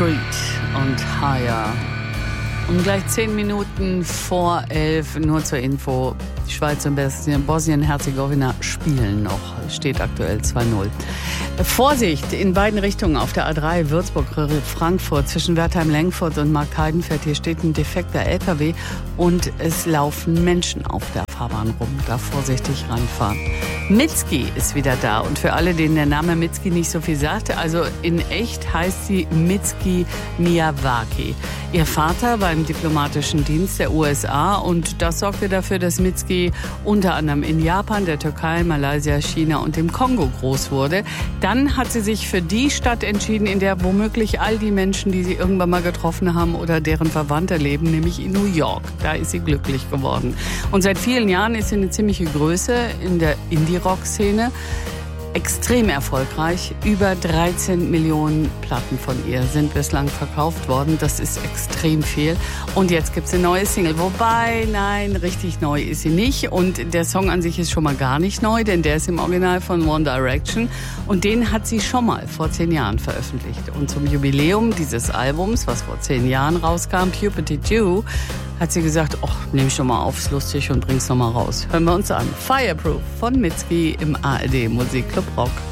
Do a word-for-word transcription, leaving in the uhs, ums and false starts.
Street und Higher. Um gleich zehn Minuten vor elf, nur zur Info, die Schweiz und Bosnien-Herzegowina spielen noch, steht aktuell zwei null. Vorsicht in beiden Richtungen auf der A drei Würzburg-Frankfurt zwischen Wertheim-Lengfurt und Marktheidenfeld. Hier steht ein defekter L K W und es laufen Menschen auf der Fahrbahn rum. Da vorsichtig ranfahren. Mitski ist wieder da und für alle, denen der Name Mitski nicht so viel sagt, also in echt heißt sie Mitski Miyawaki. Ihr Vater war im diplomatischen Dienst der U S A und das sorgte dafür, dass Mitski unter anderem in Japan, der Türkei, Malaysia, China und dem Kongo groß wurde. Dann hat sie sich für die Stadt entschieden, in der womöglich all die Menschen, die sie irgendwann mal getroffen haben oder deren Verwandte leben, nämlich in New York. Da ist sie glücklich geworden. Und seit vielen Jahren ist sie eine ziemliche Größe in der Indie-Rock-Szene. Extrem erfolgreich. Über dreizehn Millionen Platten von ihr sind bislang verkauft worden. Das ist extrem viel. Und jetzt gibt's eine neue Single. Wobei, nein, richtig neu ist sie nicht. Und der Song an sich ist schon mal gar nicht neu, denn der ist im Original von One Direction. Und den hat sie schon mal vor zehn Jahren veröffentlicht. Und zum Jubiläum dieses Albums, was vor zehn Jahren rauskam, Puberty Two, hat sie gesagt, ach, nehme ich schon mal auf, ist lustig und bring's noch mal raus. Hören wir uns an. Fireproof von Mitski im A R D Musikclub Rock.